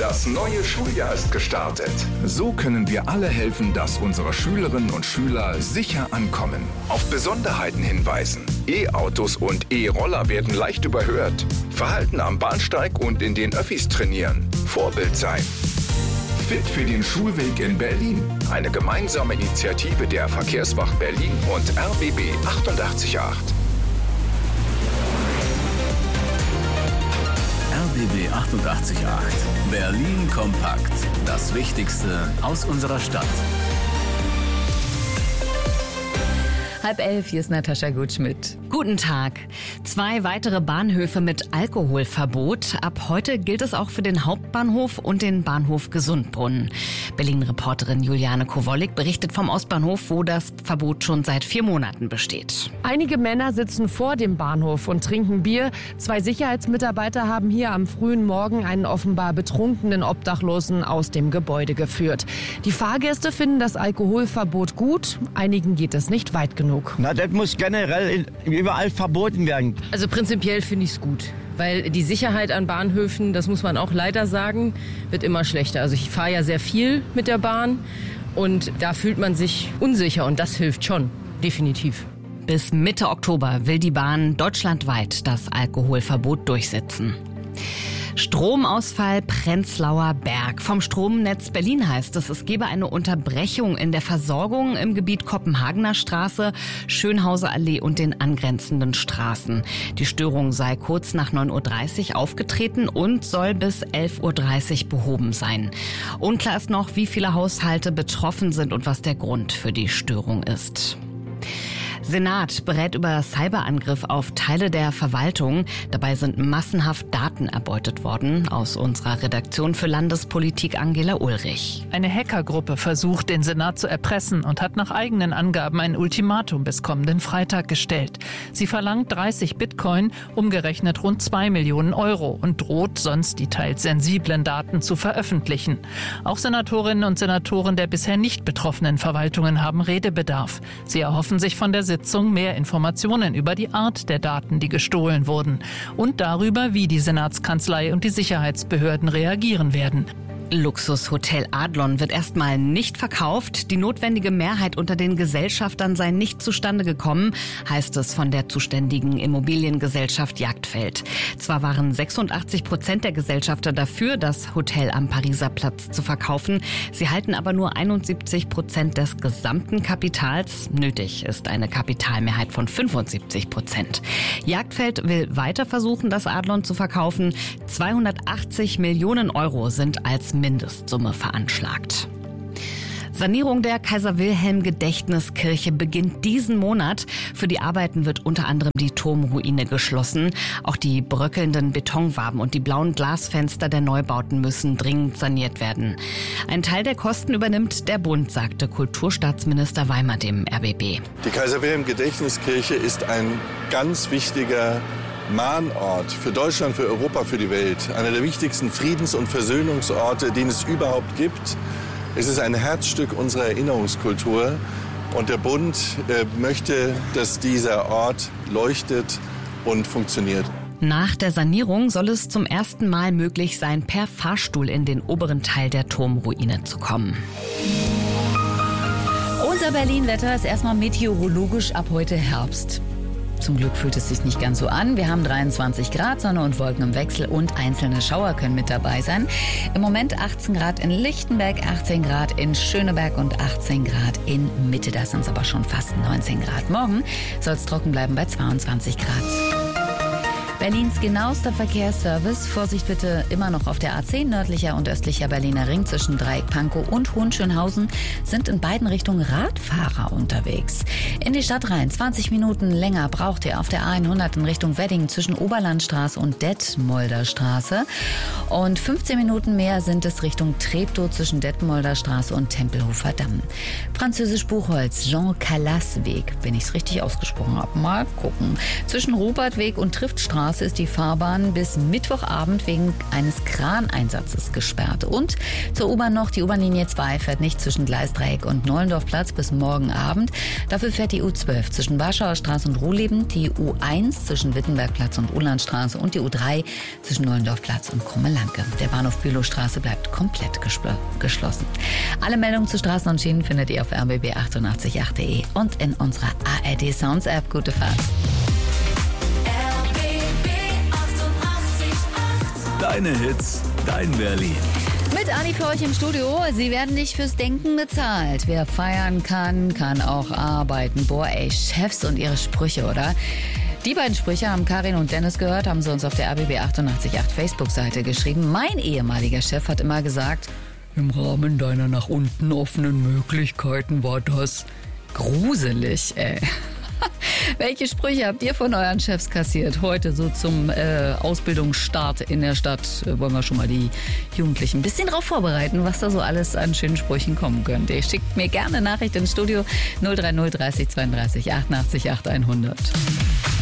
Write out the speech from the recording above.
Das neue Schuljahr ist gestartet. So können wir alle helfen, dass unsere Schülerinnen und Schüler sicher ankommen. Auf Besonderheiten hinweisen. E-Autos und E-Roller werden leicht überhört. Verhalten am Bahnsteig und in den Öffis trainieren. Vorbild sein. Fit für den Schulweg in Berlin. Eine gemeinsame Initiative der Verkehrswacht Berlin und RBB 88.8. RBB 88.8. Berlin kompakt. Das Wichtigste aus unserer Stadt. 10:30, hier ist Natascha Gutschmidt. Guten Tag. 2 weitere Bahnhöfe mit Alkoholverbot. Ab heute gilt es auch für den Hauptbahnhof und den Bahnhof Gesundbrunnen. Berlin-Reporterin Juliane Kowollik berichtet vom Ostbahnhof, wo das Verbot schon seit 4 Monaten besteht. Einige Männer sitzen vor dem Bahnhof und trinken Bier. 2 Sicherheitsmitarbeiter haben hier am frühen Morgen einen offenbar betrunkenen Obdachlosen aus dem Gebäude geführt. Die Fahrgäste finden das Alkoholverbot gut. Einigen geht es nicht weit genug. Na, das muss generell überall verboten werden. Also prinzipiell finde ich es gut, weil die Sicherheit an Bahnhöfen, das muss man auch leider sagen, wird immer schlechter. Also ich fahre ja sehr viel mit der Bahn und da fühlt man sich unsicher und das hilft schon, definitiv. Bis Mitte Oktober will die Bahn deutschlandweit das Alkoholverbot durchsetzen. Stromausfall Prenzlauer Berg. Vom Stromnetz Berlin heißt es gebe eine Unterbrechung in der Versorgung im Gebiet Kopenhagener Straße, Schönhauser Allee und den angrenzenden Straßen. Die Störung sei kurz nach 9:30 Uhr aufgetreten und soll bis 11:30 Uhr behoben sein. Unklar ist noch, wie viele Haushalte betroffen sind und was der Grund für die Störung ist. Senat berät über Cyberangriff auf Teile der Verwaltung. Dabei sind massenhaft Daten erbeutet worden. Aus unserer Redaktion für Landespolitik Angela Ulrich. Eine Hackergruppe versucht, den Senat zu erpressen und hat nach eigenen Angaben ein Ultimatum bis kommenden Freitag gestellt. Sie verlangt 30 Bitcoin, umgerechnet rund 2 Millionen Euro und droht sonst die teils sensiblen Daten zu veröffentlichen. Auch Senatorinnen und Senatoren der bisher nicht betroffenen Verwaltungen haben Redebedarf. Sie erhoffen sich von der Sitzung mehr Informationen über die Art der Daten, die gestohlen wurden und darüber, wie die Senatskanzlei und die Sicherheitsbehörden reagieren werden. Luxushotel Adlon wird erstmal nicht verkauft. Die notwendige Mehrheit unter den Gesellschaftern sei nicht zustande gekommen, heißt es von der zuständigen Immobiliengesellschaft Jagdfeld. Zwar waren 86% der Gesellschafter dafür, das Hotel am Pariser Platz zu verkaufen. Sie halten aber nur 71% des gesamten Kapitals. Nötig ist eine Kapitalmehrheit von 75%. Jagdfeld will weiter versuchen, das Adlon zu verkaufen. 280 Millionen Euro sind als Mindestsumme veranschlagt. Sanierung der Kaiser-Wilhelm-Gedächtniskirche beginnt diesen Monat. Für die Arbeiten wird unter anderem die Turmruine geschlossen. Auch die bröckelnden Betonwaben und die blauen Glasfenster der Neubauten müssen dringend saniert werden. Ein Teil der Kosten übernimmt der Bund, sagte Kulturstaatsminister Weimer dem RBB. Die Kaiser-Wilhelm-Gedächtniskirche ist ein ganz wichtiger Mahnort für Deutschland, für Europa, für die Welt. Einer der wichtigsten Friedens- und Versöhnungsorte, den es überhaupt gibt. Es ist ein Herzstück unserer Erinnerungskultur. Und der Bund möchte, dass dieser Ort leuchtet und funktioniert. Nach der Sanierung soll es zum ersten Mal möglich sein, per Fahrstuhl in den oberen Teil der Turmruine zu kommen. Unser Berlin-Wetter ist erstmal meteorologisch ab heute Herbst. Zum Glück fühlt es sich nicht ganz so an. Wir haben 23 Grad, Sonne und Wolken im Wechsel und einzelne Schauer können mit dabei sein. Im Moment 18 Grad in Lichtenberg, 18 Grad in Schöneberg und 18 Grad in Mitte. Das sind aber schon fast 19 Grad. Morgen soll es trocken bleiben bei 22 Grad. Berlins genauester Verkehrsservice. Vorsicht bitte immer noch auf der A10, nördlicher und östlicher Berliner Ring zwischen Dreieck Pankow und Hohenschönhausen sind in beiden Richtungen Radfahrer unterwegs. In die Stadt rein 20 Minuten länger braucht ihr auf der A100 in Richtung Wedding zwischen Oberlandstraße und Detmolder Straße. Und 15 Minuten mehr sind es Richtung Treptow zwischen Detmolder Straße und Tempelhofer Damm. Französisch Buchholz, Jean Calas Weg, wenn ich es richtig ausgesprochen habe. Mal gucken. Zwischen Robertweg und Triftstraße Straße ist die Fahrbahn bis Mittwochabend wegen eines Kraneinsatzes gesperrt. Und zur U-Bahn noch, die U-Bahn-Linie 2 fährt nicht zwischen Gleisdreieck und Nollendorfplatz bis morgen Abend. Dafür fährt die U12 zwischen Warschauer Straße und Ruhleben, die U1 zwischen Wittenbergplatz und Ulandstraße und die U3 zwischen Nollendorfplatz und Krumme-Lanke. Der Bahnhof Bülowstraße bleibt komplett geschlossen. Alle Meldungen zu Straßen und Schienen findet ihr auf rbb888.de und in unserer ARD Sounds App. Gute Fahrt. Deine Hits, dein Berlin. Mit Anni für euch im Studio. Sie werden nicht fürs Denken bezahlt. Wer feiern kann, kann auch arbeiten. Boah, ey, Chefs und ihre Sprüche, oder? Die beiden Sprüche haben Karin und Dennis gehört, haben sie uns auf der RBB 888 Facebook-Seite geschrieben. Mein ehemaliger Chef hat immer gesagt, im Rahmen deiner nach unten offenen Möglichkeiten war das gruselig, ey. Welche Sprüche habt ihr von euren Chefs kassiert? Heute so zum Ausbildungsstart in der Stadt wollen wir schon mal die Jugendlichen ein bisschen darauf vorbereiten, was da so alles an schönen Sprüchen kommen könnte. Ihr schickt mir gerne Nachricht ins Studio 030 30 32 88 8100.